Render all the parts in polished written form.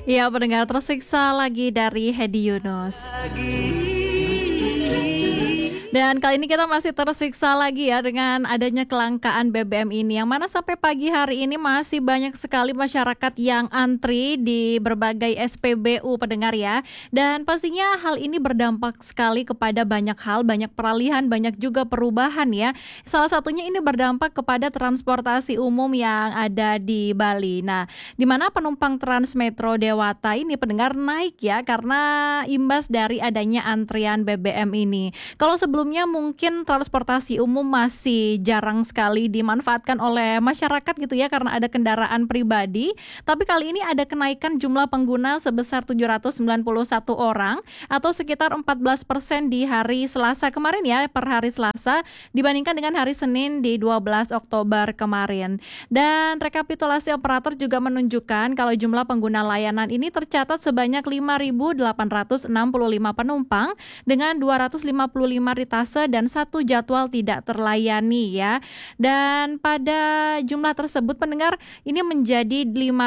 Iya, pendengar tersiksa lagi dari Hedi Yunus. Dan kali ini kita masih tersiksa lagi ya dengan adanya kelangkaan BBM ini, yang mana sampai pagi hari ini masih banyak sekali masyarakat yang antri di berbagai SPBU pendengar ya. Dan pastinya hal ini berdampak sekali kepada banyak hal, banyak peralihan, banyak juga perubahan ya. Salah satunya ini berdampak kepada transportasi umum yang ada di Bali. Nah, di mana penumpang Transmetro Dewata ini pendengar naik ya karena imbas dari adanya antrian BBM ini. Kalau sebelumnya mungkin transportasi umum masih jarang sekali dimanfaatkan oleh masyarakat gitu ya karena ada kendaraan pribadi, tapi kali ini ada kenaikan jumlah pengguna sebesar 791 orang atau sekitar 14% di hari Selasa kemarin ya, per hari Selasa dibandingkan dengan hari Senin di 12 Oktober kemarin. Dan rekapitulasi operator juga menunjukkan kalau jumlah pengguna layanan ini tercatat sebanyak 5.865 penumpang dengan 255 ritase dan satu jadwal tidak terlayani ya. Dan pada jumlah tersebut pendengar ini menjadi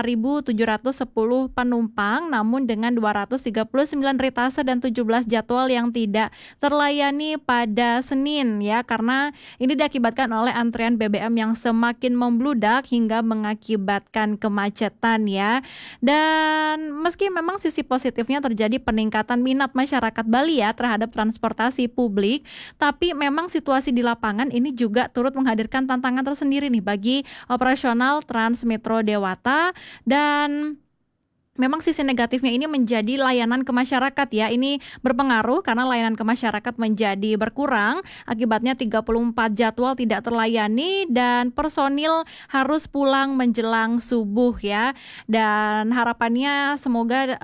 5.710 penumpang namun dengan 239 ritase dan 17 jadwal yang tidak terlayani pada Senin ya, karena ini diakibatkan oleh antrian BBM yang semakin membludak hingga mengakibatkan kemacetan ya. Dan meski memang sisi positifnya terjadi peningkatan minat masyarakat Bali ya terhadap transportasi publik, tapi memang situasi di lapangan ini juga turut menghadirkan tantangan tersendiri nih bagi operasional Transmetro Dewata. Dan memang sisi negatifnya ini menjadi layanan ke masyarakat ya. Ini berpengaruh karena layanan ke masyarakat menjadi berkurang. Akibatnya 34 jadwal tidak terlayani dan personil harus pulang menjelang subuh ya. Dan harapannya semoga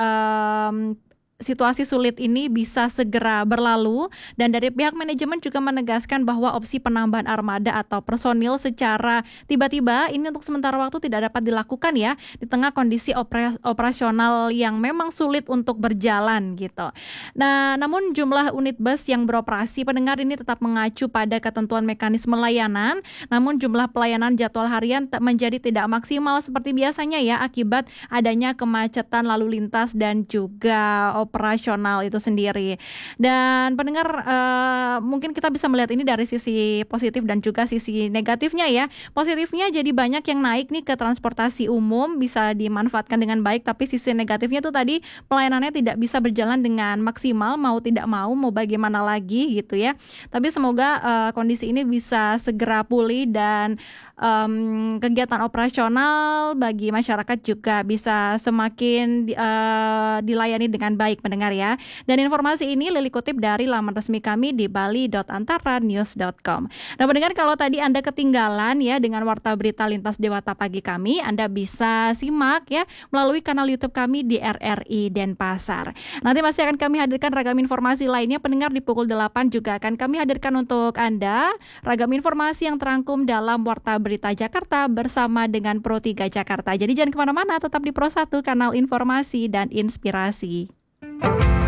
situasi sulit ini bisa segera berlalu. Dan dari pihak manajemen juga menegaskan bahwa opsi penambahan armada atau personil secara tiba-tiba ini untuk sementara waktu tidak dapat dilakukan ya di tengah kondisi operasional yang memang sulit untuk berjalan gitu. Nah, namun jumlah unit bus yang beroperasi pendengar ini tetap mengacu pada ketentuan mekanisme layanan, namun jumlah pelayanan jadwal harian menjadi tidak maksimal seperti biasanya ya akibat adanya kemacetan lalu lintas dan juga operasional itu sendiri. Dan pendengar mungkin kita bisa melihat ini dari sisi positif dan juga sisi negatifnya ya. Positifnya jadi banyak yang naik nih ke transportasi umum, bisa dimanfaatkan dengan baik, tapi sisi negatifnya tuh tadi pelayanannya tidak bisa berjalan dengan maksimal, mau tidak mau bagaimana lagi gitu ya. Tapi semoga kondisi ini bisa segera pulih dan kegiatan operasional bagi masyarakat juga bisa semakin dilayani dengan baik pendengar ya. Dan informasi ini Lili kutip dari laman resmi kami di bali.antaranews.com. Nah pendengar, kalau tadi Anda ketinggalan ya dengan warta berita lintas Dewata pagi kami, Anda bisa simak ya melalui kanal YouTube kami di RRI Denpasar. Nanti masih akan kami hadirkan ragam informasi lainnya pendengar. Di pukul 8 juga akan kami hadirkan untuk Anda ragam informasi yang terangkum dalam warta berita Jakarta bersama dengan Pro 3 Jakarta. Jadi jangan kemana-mana, tetap di Pro 1, kanal informasi dan inspirasi.